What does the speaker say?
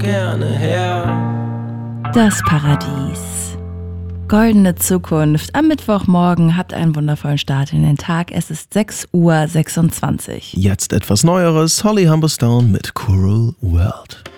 gerne her. Das Paradies. Goldene Zukunft. Am Mittwochmorgen habt einen wundervollen Start in den Tag. Es ist 6:26 Uhr. Jetzt etwas Neueres. Holly Humberstone mit Cruel World.